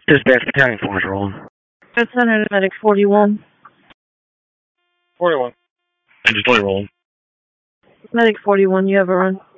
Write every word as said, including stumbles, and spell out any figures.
Dispatch battalion four is rolling. Good Center to Medic forty-one. forty-one. Engine twenty rolling. Medic forty-one, you have a run.